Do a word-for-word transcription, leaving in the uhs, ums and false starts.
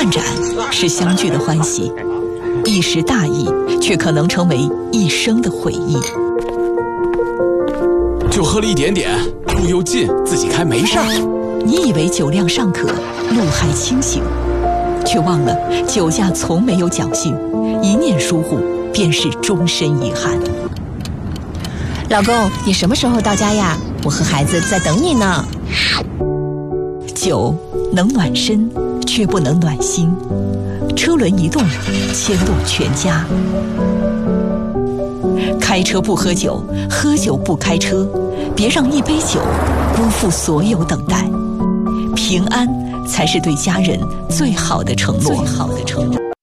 漫展是相聚的欢喜，一时大意却可能成为一生的回忆。 就喝了一点点，路又近，自己开没事儿。 你以为酒量尚可，路还清醒，却忘了酒驾从没有侥幸，一念疏忽便是终身遗憾。 老公，你什么时候到家呀？我和孩子在等你呢。 酒能暖身，却不能暖心。车轮一动，牵动全家。开车不喝酒，喝酒不开车，别让一杯酒辜负所有等待。平安才是对家人最好的承诺。最好的承诺。